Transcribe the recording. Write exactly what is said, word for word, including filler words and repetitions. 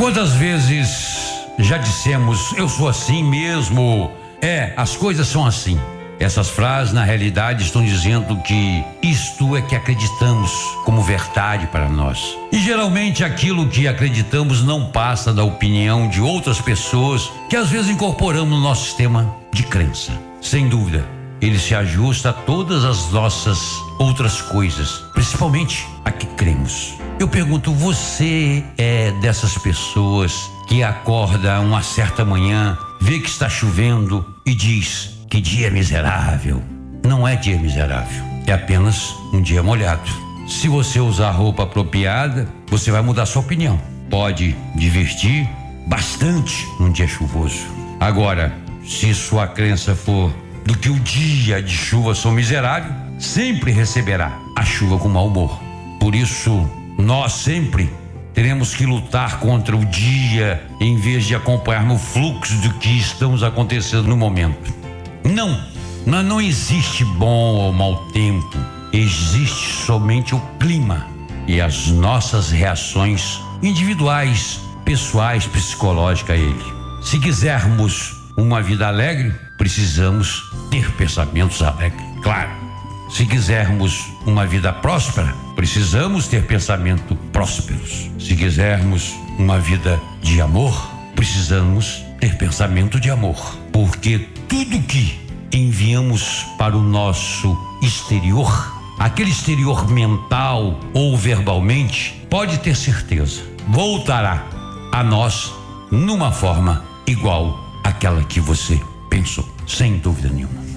Quantas vezes já dissemos, eu sou assim mesmo? É, as coisas são assim. Essas frases, na realidade, estão dizendo que isto é que acreditamos como verdade para nós. E geralmente aquilo que acreditamos não passa da opinião de outras pessoas que às vezes incorporamos no nosso sistema de crença. Sem dúvida, ele se ajusta a todas as nossas outras coisas, principalmente a que cremos. Eu pergunto, você é dessas pessoas que acorda uma certa manhã, vê que está chovendo e diz: que dia miserável? Não é dia miserável, é apenas um dia molhado. Se você usar roupa apropriada, você vai mudar sua opinião. Pode divertir bastante num dia chuvoso. Agora, se sua crença for do que o dia de chuva são miserável, sempre receberá a chuva com mau humor. Por isso, nós sempre teremos que lutar contra o dia em vez de acompanharmos o fluxo do que estamos acontecendo no momento. Não, não, não existe bom ou mau tempo, existe somente o clima e as nossas reações individuais, pessoais, psicológicas a ele. Se quisermos uma vida alegre, precisamos ter pensamentos alegres, claro. Se quisermos uma vida próspera, precisamos ter pensamentos prósperos. Se quisermos uma vida de amor, precisamos ter pensamento de amor, porque tudo que enviamos para o nosso exterior, aquele exterior mental ou verbalmente, pode ter certeza, voltará a nós numa forma igual àquela que você pensou, sem dúvida nenhuma.